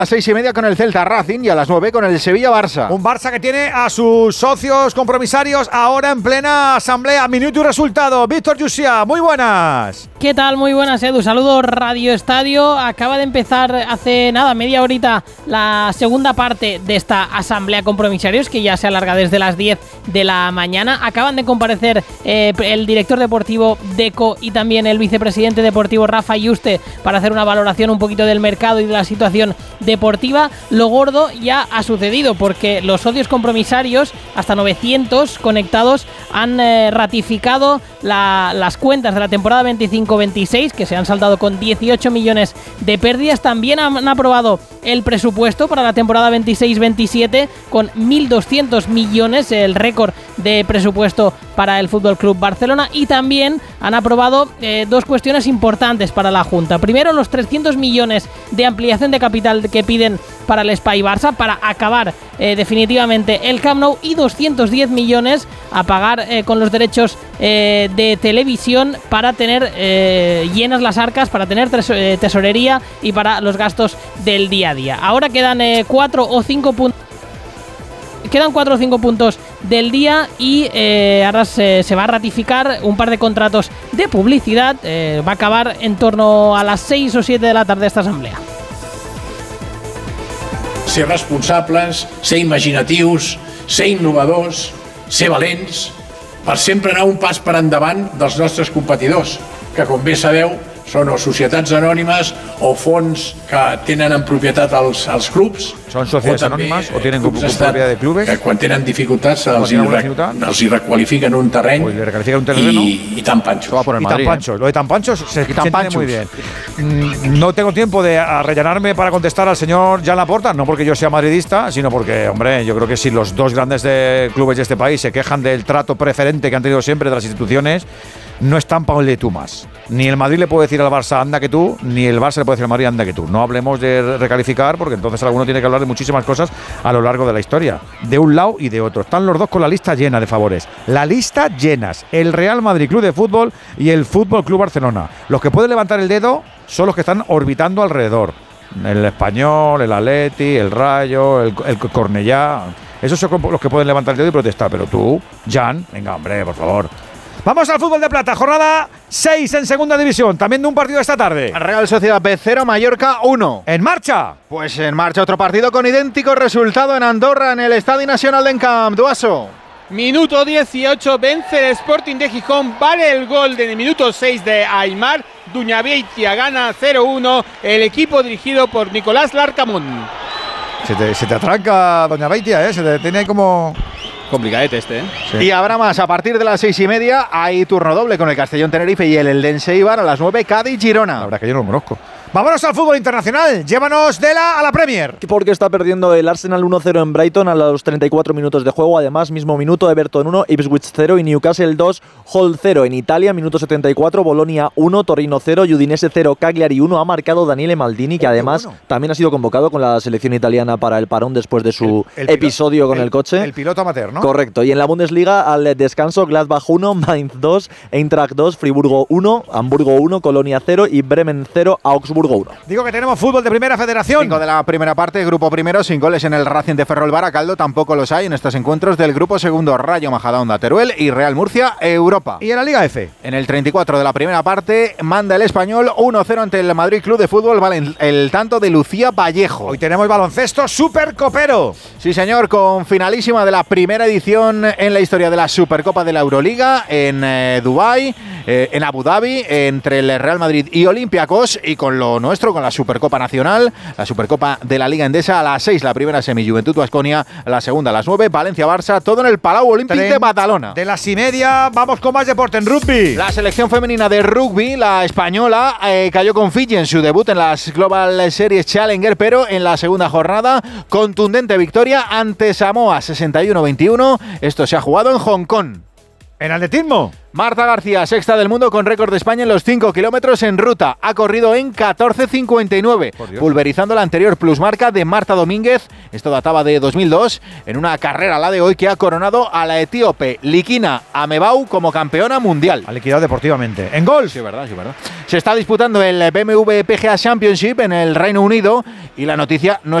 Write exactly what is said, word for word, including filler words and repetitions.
las seis y media con el Celta Racing y a las nueve con el Sevilla-Barça. Un Barça que tiene a sus socios compromisarios ahora en plena asamblea. Minuto y resultado. Víctor Yusia, muy buenas. ¿Qué tal? Muy buenas, Edu. Saludos, Radio Estadio. Acaba de empezar hace nada, media horita, la segunda parte de esta asamblea compromisarios, que ya se alarga desde las diez de la mañana. Acaban de comparecer eh, el director deportivo Deco y también el vicepresidente deportivo Rafa Yuste para hacer una valoración un poquito del mercado y de la situación deportiva. Lo gordo ya ha sucedido porque los socios compromisarios, hasta novecientos conectados, han eh, ratificado la, las cuentas de la temporada veinticinco veintiséis, que se han saldado con dieciocho millones de pérdidas. También han, han aprobado el presupuesto para la temporada veintiséis veintisiete con mil doscientos millones, el récord de presupuesto para el F C Barcelona, y también han aprobado eh, dos cuestiones importantes para la Junta. Primero, los trescientos millones de ampliación de capital que piden para el Espai Barça para acabar eh, definitivamente el Camp Nou, y doscientos diez millones a pagar eh, con los derechos eh, de televisión para tener eh, llenas las arcas, para tener tes- eh, tesorería y para los gastos del día a día. Ahora quedan eh, cuatro o cinco puntos. Quedan cuatro o cinco puntos del día y eh, ahora se, se va a ratificar un par de contratos de publicidad. Eh, va a acabar en torno a las seis o siete de la tarde esta asamblea. Ser responsables, ser imaginatius, ser innovadors, ser valents, per sempre anar un pas per endavant dels nostres competidors, que, com bé sabeu, són o societats anònimes o fons que tenen en propietat els, els clubs. Són societats anònimes o tenen propietat de clubes. Que quan tenen dificultats els, hi, els hi requalifiquen un terreny, pues le recualifican un terreno y, y tan panchos. Y tan panchos. Lo de tan panchos se, se entiende muy bien. No tengo tiempo de rellenarme para contestar al señor Joan Laporta, no porque yo sea madridista, sino porque, hombre, yo creo que si los dos grandes de clubes de este país se quejan del trato preferente que han tenido siempre de las instituciones, no están para un le tú más. Ni el Madrid le puede decir al Barça anda que tú, ni el Barça le puede decir al Madrid anda que tú. No hablemos de recalificar, porque entonces alguno tiene que hablar de muchísimas cosas a lo largo de la historia, de un lado y de otro. Están los dos con la lista llena de favores. La lista llenas. El Real Madrid Club de Fútbol y el Fútbol Club Barcelona. Los que pueden levantar el dedo son los que están orbitando alrededor. El Español, el Atleti, el Rayo, el, el Cornellá. Esos son los que pueden levantar el dedo y protestar. Pero tú, Jan, venga, hombre, por favor. Vamos al fútbol de plata, jornada seis en segunda división, también de un partido esta tarde. Real Sociedad B cero, Mallorca uno. ¿En marcha? Pues en marcha otro partido con idéntico resultado en Andorra, en el Estadio Nacional de Camp. Duaso. Minuto dieciocho, vence el Sporting de Gijón, vale el gol del minuto seis de Aimar. Duñabeitia gana cero uno, el equipo dirigido por Nicolás Larcamón. Se te, se te atranca Doña Beitia, ¿eh? Se te tiene como... Complicadete este, ¿eh? Sí. Y habrá más. A partir de las seis y media hay turno doble con el Castellón Tenerife y el Eldense Eibar. A las nueve, Cádiz Girona. La verdad es que yo no lo conozco. Vámonos al fútbol internacional. Llévanos de la a la Premier. Porque está perdiendo el Arsenal uno cero en Brighton a los treinta y cuatro minutos de juego. Además, mismo minuto, Everton uno, Ipswich cero y Newcastle dos, Hull cero. En Italia, minuto setenta y cuatro, Bolonia uno, Torino cero, Udinese cero, Cagliari uno. Ha marcado Daniele Maldini, que además bueno. también ha sido convocado con la selección italiana para el parón después de su el, el episodio piloto, con el, el coche. El piloto amateur, ¿no? Correcto. Y en la Bundesliga, al descanso, Gladbach uno, Mainz dos, Eintracht dos, Friburgo uno, Hamburgo uno, Colonia cero y Bremen cero, Augsburgo uno. Digo que tenemos fútbol de primera federación. Cinco de la primera parte, grupo primero, sin goles en el Racing de Ferrol Baracaldo, tampoco los hay en estos encuentros del grupo segundo, Rayo Majadahonda Teruel y Real Murcia Europa. ¿Y en la Liga F? En el treinta y cuatro de la primera parte, manda el Español uno cero ante el Madrid Club de Fútbol, vale el, el tanto de Lucía Vallejo. Hoy tenemos baloncesto supercopero. Sí, señor, con finalísima de la primera edición en la historia de la Supercopa de la Euroliga en eh, Dubái, eh, en Abu Dhabi, entre el Real Madrid y Olympiacos, y con lo nuestro, con la Supercopa Nacional, la Supercopa de la Liga Endesa a las seis, la primera semi Juventud Baskonia, la segunda a las nueve, Valencia-Barça, todo en el Palau Olímpic de Badalona. De las y media, vamos con más deporte en rugby. La selección femenina de rugby, la española, eh, cayó con Fiji en su debut en las Global Series Challenger, pero en la segunda jornada, contundente victoria ante Samoa, sesenta y uno veintiuno. Esto se ha jugado en Hong Kong. En atletismo. Marta García, sexta del mundo con récord de España en los cinco kilómetros en ruta. Ha corrido en catorce cincuenta y nueve, pulverizando la anterior plusmarca de Marta Domínguez. Esto databa de dos mil dos, en una carrera, la de hoy, que ha coronado a la etíope Likina Amebau como campeona mundial. Ha liquidado deportivamente. En golf. Sí, verdad, sí, verdad. Se está disputando el B M W P G A Championship en el Reino Unido y la noticia no es